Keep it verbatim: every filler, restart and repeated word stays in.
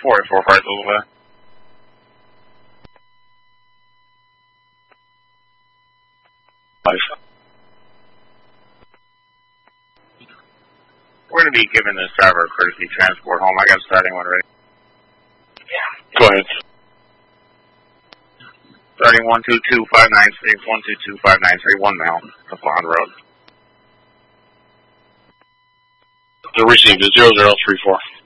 four eight four, right, over there. We're going to be giving this driver a courtesy transport home. I got a starting one ready. Go ahead. Starting one two two five nine six, one two two five nine three, one mile, up on road. The received is zero zero three four.